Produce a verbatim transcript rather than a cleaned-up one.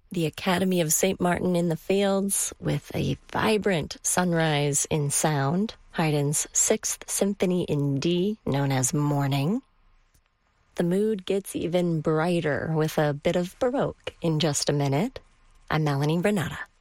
The Academy of Saint Martin in the Fields with a vibrant sunrise in sound. Haydn's Sixth Symphony in D, known as Morning. The mood gets even brighter with a bit of Baroque in just a minute. I'm Melanie Renata.